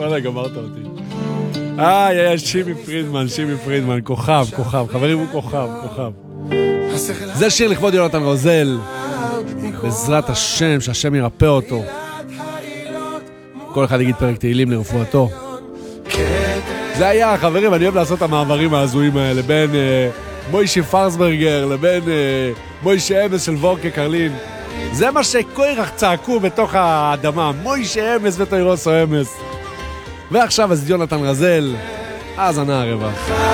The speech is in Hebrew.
וואלה, גמרת אותי. שימי פרידמן, כוכב, חברים הוא כוכב. זה שיר לכבוד יונתן רוזל, בעזרת השם, שהשם ירפא אותו. כל אחד יגיד פרק תהילים לרפואתו. זה היה, חברים, אני אוהב לעשות את המעברים ההזויים האלה, בין מוישי פרסברגר לבין מוישי אמס של וורקה קרלין. זה מה שקוירח צעקו בתוך האדמה, מוישי אמס ותוירוסו אמס. ועכשיו אז יונתן רזל, האזנה הרבה.